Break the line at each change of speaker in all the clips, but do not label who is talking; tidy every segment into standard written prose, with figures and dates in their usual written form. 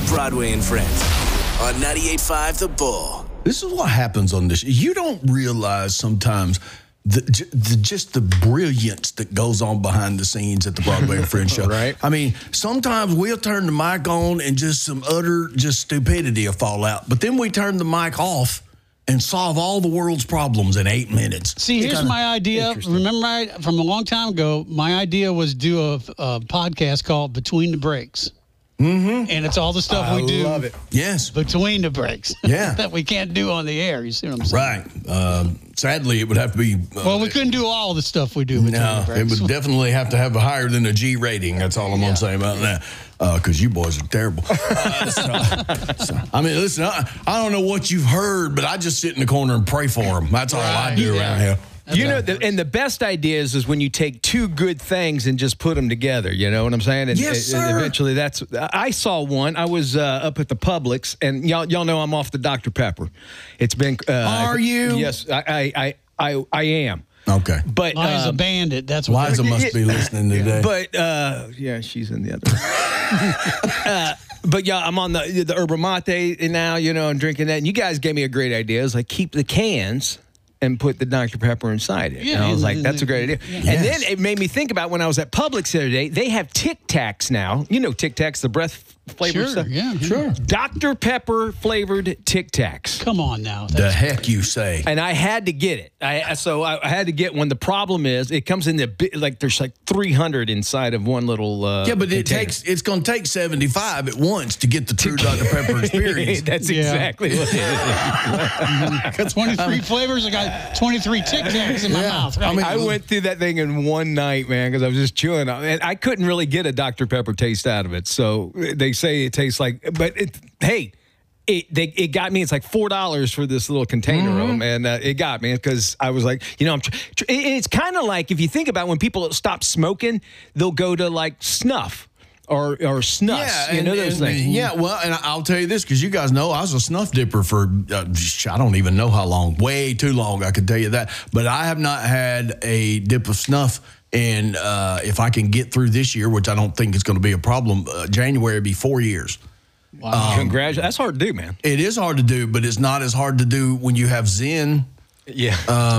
Broadway and Friends on 98.5 The Bull.
This is what happens on this. You don't realize sometimes just the brilliance that goes on behind the scenes at the Broadway and Friends show.
Right.
I mean, sometimes we'll turn the mic on and just some utter stupidity will fall out. But then we turn the mic off and solve all the world's problems in 8 minutes.
See, here's my idea. Remember, from a long time ago, my idea was do a podcast called Between the Breaks. Mm-hmm. And it's all the stuff we do.
I love it.
Yes.
Between the breaks.
Yeah.
That we can't do on the air. You see what I'm saying?
Right. Sadly, it would have to be...
well, we couldn't do all the stuff we do between
No,
the breaks.
it would definitely have to have a higher than a G rating. That's all I'm going to say about that. Because you boys are terrible. I mean, listen, I don't know what you've heard, but I just sit in the corner and pray for them. That's all I do around here.
And the best ideas is when you take two good things and just put them together. You know what I'm saying? And,
Yes, sir.
And eventually, I saw one. I was up at the Publix, and y'all know I'm off the Dr. Pepper. It's been.
Are you?
Yes, I am.
Okay.
But
Liza Bandit. That's what.
Liza must be listening today.
But yeah, she's in the other. But yeah, I'm on the Yerba Mate now. You know, I'm drinking that, and you guys gave me a great idea. It's like keep the cans and put the Dr. Pepper inside it.
Yeah,
and I was like, that's a great idea.
Yeah.
And then it made me think about when I was at Publix the other day, they have Tic Tacs now. You know Tic Tacs, the breath flavored
Sure,
stuff.
yeah. Sure.
Dr. Pepper flavored Tic Tacs.
Come on now.
The heck you say.
And I had to get it. So I had to get one. The problem is it comes in there's like 300 inside of one little
Yeah, but
container.
it's going to take 75 at once to get the true Dr. Pepper experience.
That's exactly what it is.
23 flavors. I got 23 Tic Tacs in my mouth. Right?
I mean,
I went through that thing in one night, man, because I was just chewing on it. And I couldn't really get a Dr. Pepper taste out of it. So they say it tastes like, but it got me. It's like $4 for this little container of them, and it got me because I was like, you know, it's kind of like if you think about when people stop smoking, they'll go to like snuff. Or snus,
Yeah,
you know those things.
Yeah, well, and I'll tell you this because you guys know I was a snuff dipper for I don't even know how long, way too long. I can tell you that, but I have not had a dip of snuff. And if I can get through this year, which I don't think is going to be a problem, January will be 4 years.
Wow, congratulations! That's hard to do, man.
It is hard to do, but it's not as hard to do when you have Zen.
Yeah.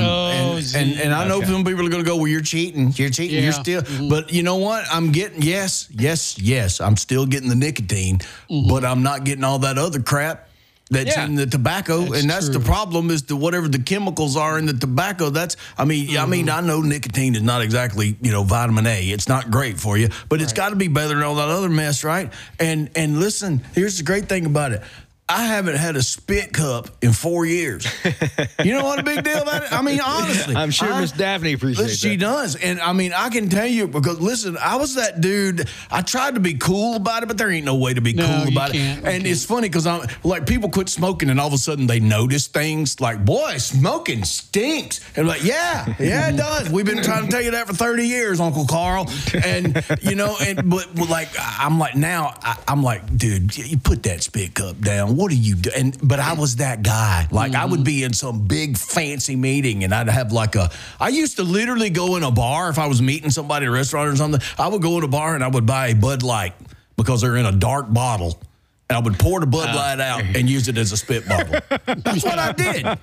And I know some people are going to go, well, you're cheating. You're cheating.
Yeah.
You're still. But you know what? I'm getting, yes. I'm still getting the nicotine, but I'm not getting all that other crap that's in the tobacco. That's the problem is whatever the chemicals are in the tobacco. I mean, I know nicotine is not exactly, vitamin A. It's not great for you, but it's got to be better than all that other mess, right? And listen, here's the great thing about it. I haven't had a spit cup in 4 years. You know what a big deal about it? I mean, honestly.
I'm sure Miss Daphne appreciates
She does. And, I mean, I can tell you, because, listen, I was that dude. I tried to be cool about it, but there ain't no way to be cool about it. And it's funny because I'm like, people quit smoking and all of a sudden they notice things like, boy, smoking stinks. And I'm like, yeah, it does. We've been trying to tell you that for 30 years, Uncle Carl. And, but like, I'm like, now, I'm like, dude, you put that spit cup down. What are you doing? But I was that guy. Like, I would be in some big fancy meeting and I'd have I used to literally go in a bar if I was meeting somebody at a restaurant or something. I would go in a bar and I would buy a Bud Light because they're in a dark bottle. And I would pour the Bud Light out and use it as a spit bottle. That's what I did. And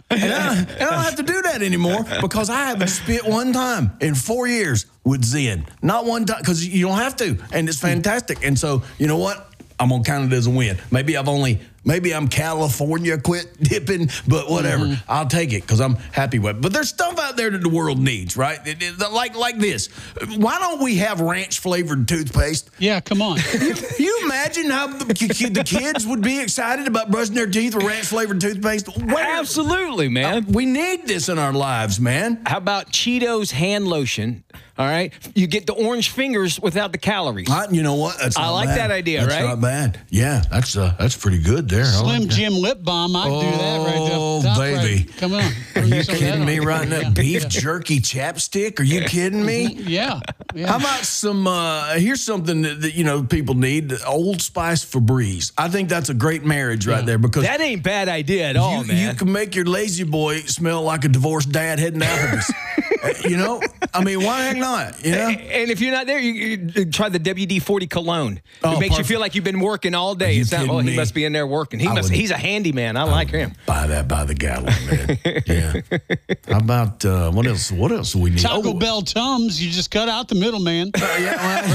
I don't have to do that anymore because I haven't spit one time in 4 years with Zen. Not one time, because you don't have to. And it's fantastic. And so, you know what? I'm going to count it as a win. Maybe I'm California quit dipping, but whatever. I'll take it because I'm happy with it. But there's stuff out there that the world needs, right? Like this. Why don't we have ranch-flavored toothpaste?
Yeah, come on.
You imagine how the kids would be excited about brushing their teeth with ranch-flavored toothpaste?
Absolutely, man.
We need this in our lives, man.
How about Cheetos hand lotion? All right, you get the orange fingers without the calories.
You know what?
I like that idea,
That's
right?
not bad. Yeah, that's pretty good there.
Slim Jim lip balm. I'd do that right there.
Oh, baby.
Right. Come on.
Are you kidding me right now? Beef jerky chapstick? Are you kidding me?
Yeah.
How about some, here's something that people need, Old Spice Febreze. I think that's a great marriage right there because
that ain't bad idea at all, man.
You can make your lazy boy smell like a divorced dad heading to Applebee's. You know, I mean, why the heck not? You know?
And if you're not there, you try the WD-40 cologne.
Oh,
it makes you
perfect.
feel like you've been working all day.
you
It's not,
kidding
he
me?
must be in there working. He's a handyman. I like him.
Buy that by the gallon, man. Yeah. How about what else? What else do we need?
Taco Bell Tums, you just cut out the middleman.
Yeah,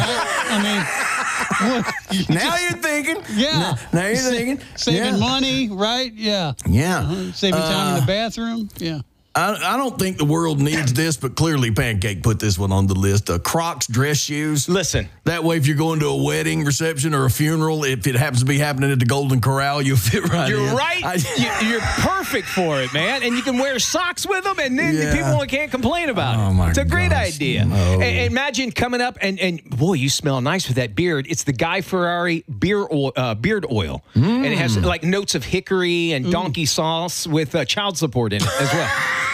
I mean,
now you're thinking.
Yeah.
Now you're thinking.
saving money, right? Yeah.
Yeah.
Saving time in the bathroom. Yeah.
I don't think the world needs this, but clearly Pancake put this one on the list. Crocs dress shoes.
Listen.
That way, if you're going to a wedding reception or a funeral, if it happens to be happening at the Golden Corral, you'll fit right in.
You're right. You're perfect for it, man. And you can wear socks with them, and then people can't complain about it.
Oh, my
It's a great
gosh.
idea.
No.
Imagine coming up, and boy, you smell nice with that beard. It's the Guy Ferrari beard oil. And it has like notes of hickory and donkey sauce with child support in it as well.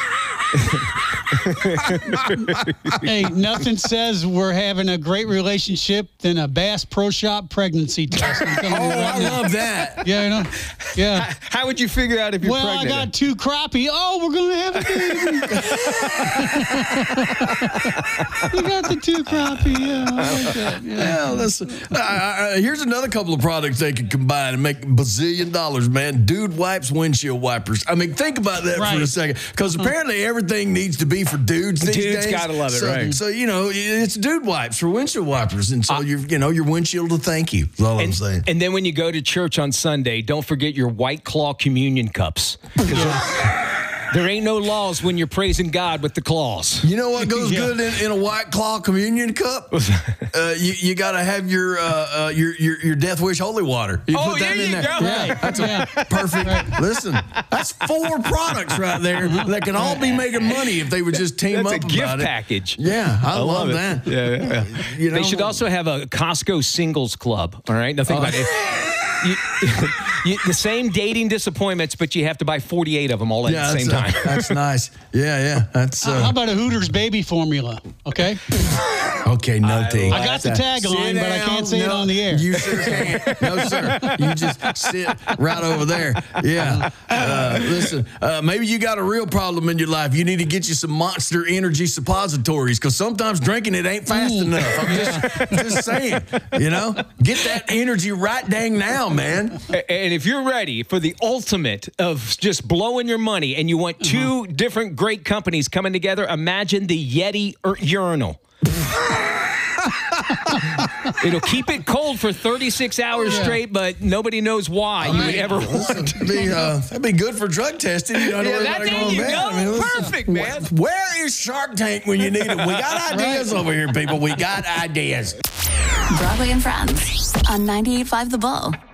Hey, nothing says we're having a great relationship than a Bass Pro Shop pregnancy test. I'm telling you right
I
now.
love that.
Yeah, you know. Yeah.
How would you figure out if you're
Well,
pregnant?
I got 2 crappie. Oh, we're going to have a baby. We got the 2 crappie. Yeah, I like that. Yeah.
Yeah, listen. Here's another couple of products they could combine and make $1 bazillion, man. Dude wipes, windshield wipers. I mean, think about that for a second, because apparently everything needs to be for dudes these
Dudes
days.
gotta love it, right?
So you know, it's dude wipes for windshield wipers, and so your windshield will thank you. That's all I'm saying.
And then when you go to church on Sunday, don't forget your White Claw communion cups. There ain't no laws when you're praising God with the claws.
You know what goes good in a White Claw communion cup? You got to have your Death Wish holy water. You put that in there.
Go.
Yeah, that's perfect. Right. Listen, that's 4 products right there that can all be making money if they would just team
That's
up
a gift
about it.
package.
Yeah, I love
it.
that.
Yeah.
You know,
They should also have a Costco singles club. All right, now think about it. The same dating disappointments, but you have to buy 48 of them all at the same time.
That's nice. Yeah. That's
How about a Hooters baby formula? Okay.
okay. No tea.
I got the tagline, but I can't say it on the air.
You sure can't. No, sir. You just sit right over there. Yeah. Listen, maybe you got a real problem in your life. You need to get you some Monster Energy suppositories, because sometimes drinking it ain't fast enough. I'm just saying. You know, get that energy right dang now, man.
And if you're ready for the ultimate of just blowing your money and you want 2 different great companies coming together, imagine the Yeti urinal. It'll keep it cold for 36 hours straight, but nobody knows why you would ever want to.
That'd be good for drug testing. You know,
There you go. Perfect, man.
Where is Shark Tank when you need it? We got ideas over here, people. We got ideas.
Broadway and Friends on 98.5 The Bull.